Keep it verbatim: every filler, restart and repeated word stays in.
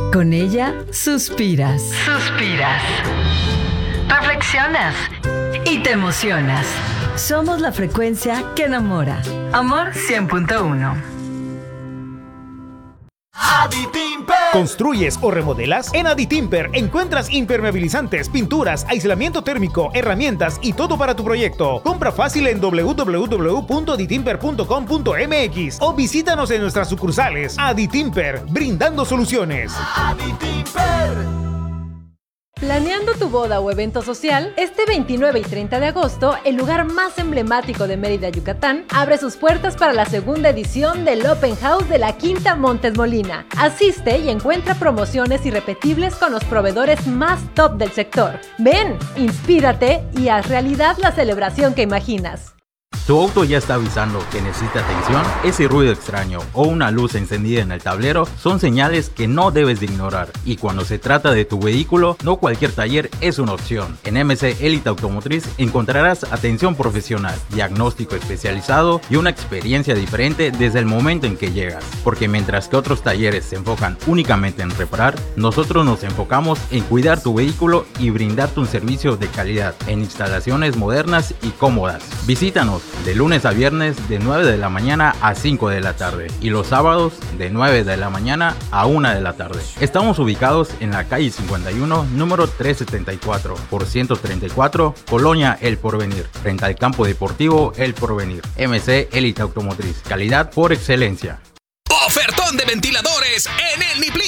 Con ella, suspiras. Suspiras. Reflexionas. Y te emocionas. Somos la frecuencia que enamora. Amor cien punto uno. Aditimper. ¿Construyes o remodelas? En Aditimper encuentras impermeabilizantes, pinturas, aislamiento térmico, herramientas y todo para tu proyecto. Compra fácil en doble u doble u doble u punto aditimper punto com punto eme equis o visítanos en nuestras sucursales. Aditimper, brindando soluciones. Aditimper. ¿Planeando tu boda o evento social? Este veintinueve y treinta de agosto, el lugar más emblemático de Mérida, Yucatán, abre sus puertas para la segunda edición del Open House de la Quinta Montes Molina. Asiste y encuentra promociones irrepetibles con los proveedores más top del sector. Ven, inspírate y haz realidad la celebración que imaginas. ¿Tu auto ya está avisando que necesita atención? Ese ruido extraño o una luz encendida en el tablero son señales que no debes de ignorar. Y cuando se trata de tu vehículo, no cualquier taller es una opción. En M C Elite Automotriz encontrarás atención profesional, diagnóstico especializado y una experiencia diferente desde el momento en que llegas. Porque mientras que otros talleres se enfocan únicamente en reparar, nosotros nos enfocamos en cuidar tu vehículo y brindarte un servicio de calidad en instalaciones modernas y cómodas. Visítanos de lunes a viernes de nueve de la mañana a cinco de la tarde y los sábados de nueve de la mañana a una de la tarde. Estamos ubicados en la calle cincuenta y uno, número trescientos setenta y cuatro por ciento treinta y cuatro, Colonia El Porvenir, frente al campo deportivo El Porvenir. M C Elite Automotriz, calidad por excelencia. Ofertón de ventiladores en el Niplin.